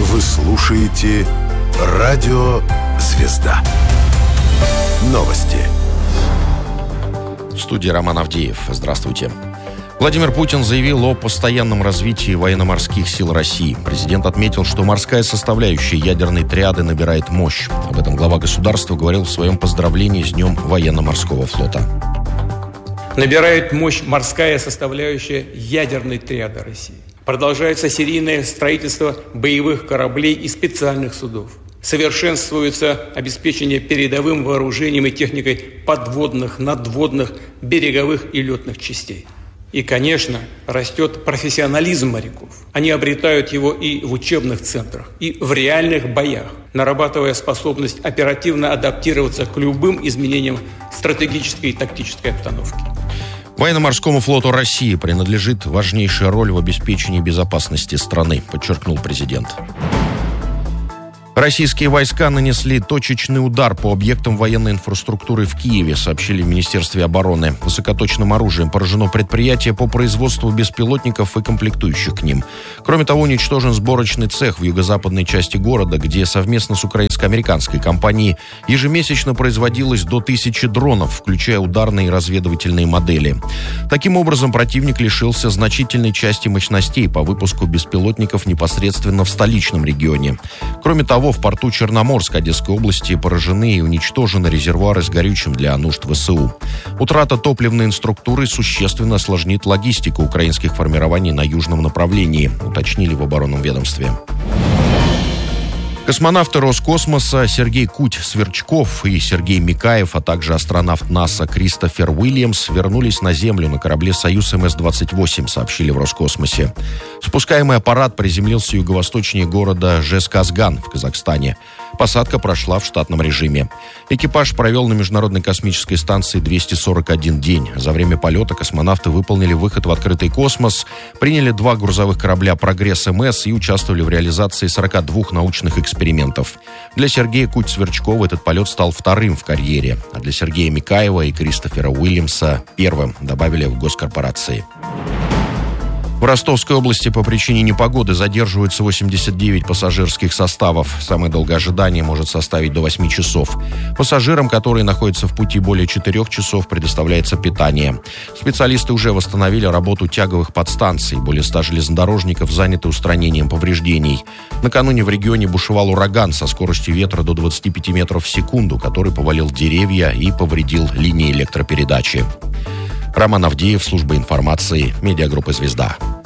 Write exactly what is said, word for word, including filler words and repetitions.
Вы слушаете Радио Звезда. Новости. В студии Роман Авдеев. Здравствуйте. Владимир Путин заявил о постоянном развитии военно-морских сил России. Президент отметил, что морская составляющая ядерной триады набирает мощь. Об этом глава государства говорил в своем поздравлении с Днем военно-морского флота. Набирает мощь морская составляющая ядерной триады России. Продолжается серийное строительство боевых кораблей и специальных судов. Совершенствуется обеспечение передовым вооружением и техникой подводных, надводных, береговых и летных частей. И, конечно, растет профессионализм моряков. Они обретают его и в учебных центрах, и в реальных боях, нарабатывая способность оперативно адаптироваться к любым изменениям стратегической и тактической обстановки. Военно-морскому флоту России принадлежит важнейшая роль в обеспечении безопасности страны, подчеркнул президент. Российские войска нанесли точечный удар по объектам военной инфраструктуры в Киеве, сообщили в Министерстве обороны. Высокоточным оружием поражено предприятие по производству беспилотников и комплектующих к ним. Кроме того, уничтожен сборочный цех в юго-западной части города, где совместно с украинско-американской компанией ежемесячно производилось до тысячи дронов, включая ударные и разведывательные модели. Таким образом, противник лишился значительной части мощностей по выпуску беспилотников непосредственно в столичном регионе. Кроме того, в порту Черноморск Одесской области поражены и уничтожены резервуары с горючим для нужд ВСУ. Утрата топливной инфраструктуры существенно осложнит логистику украинских формирований на южном направлении, уточнили в оборонном ведомстве. Космонавты Роскосмоса Сергей Куть-Сверчков и Сергей Микаев, а также астронавт НАСА Кристофер Уильямс вернулись на Землю на корабле «Союз эм эс двадцать восемь», сообщили в Роскосмосе. Спускаемый аппарат приземлился юго-восточнее города Жезказган в Казахстане. Посадка прошла в штатном режиме. Экипаж провел на Международной космической станции двести сорок один день. За время полета космонавты выполнили выход в открытый космос, приняли два грузовых корабля «Прогресс-МС» и участвовали в реализации сорока двух научных экспериментов. Для Сергея Куть-Сверчкова этот полет стал вторым в карьере, а для Сергея Микаева и Кристофера Уильямса первым, добавили в госкорпорации. В Ростовской области по причине непогоды задерживаются восемьдесят девять пассажирских составов. Самое долгое ожидание может составить до восьми часов. Пассажирам, которые находятся в пути более четырех часов, предоставляется питание. Специалисты уже восстановили работу тяговых подстанций. Более ста железнодорожников заняты устранением повреждений. Накануне в регионе бушевал ураган со скоростью ветра до двадцати пяти метров в секунду, который повалил деревья и повредил линии электропередачи. Роман Авдеев, служба информации, медиагруппа «Звезда».